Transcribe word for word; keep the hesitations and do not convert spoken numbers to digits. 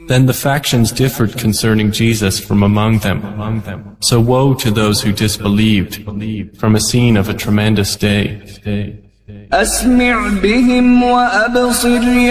Then the factions differed concerning Jesus from among them. So woe to those who disbelieved from a scene of a tremendous day. أسمع بهم وأبصر